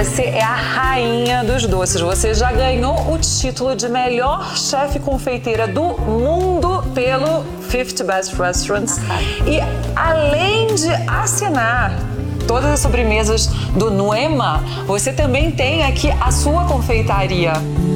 você é a rainha dos doces. Você já ganhou o título de melhor chefe confeiteira do mundo pelo 50 Best Restaurants. E além de assinar todas as sobremesas do Noema, você também tem aqui a sua confeitaria.